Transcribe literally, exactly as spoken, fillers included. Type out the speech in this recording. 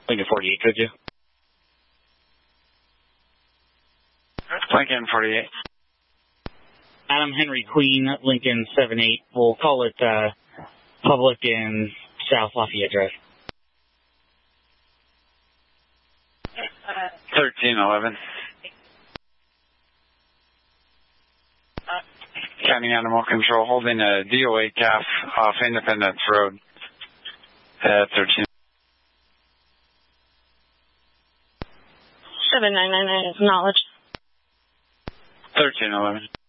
Lincoln forty-eight, could you? Lincoln forty-eight. Adam Henry Queen, Lincoln seven eight. We'll call it uh, Public in South Lafayette Drive. thirteen eleven. County Animal Control holding a D O A calf off Independence Road at thirteen. seven nine nine nine, acknowledged. thirteen eleven.